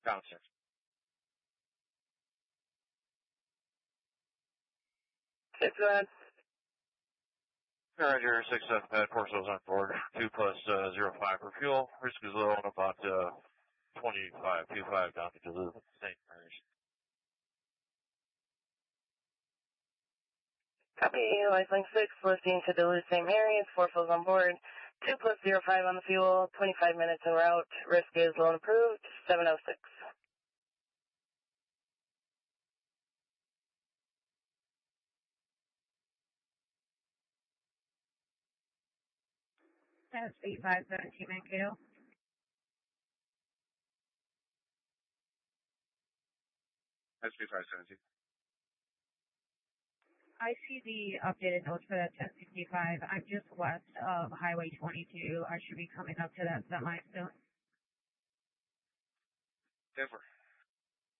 Bouncer. Okay, go ahead. Roger, 6-7 pad, Corso's on board. 2 plus 05 for fuel. Risk is low on about 25 down to Duluth, St. Mary's. Copy, Lifelink 6, lifting to Duluth, St. Mary's, 4 fills on board. 2 plus 05 on the fuel, 25 minutes en route. Risk is low and approved, 706. That's 8517 Mankato. That's 8517. I see the updated notes for that 1065. I'm just west of Highway 22. I should be coming up to that semi soon. Denver.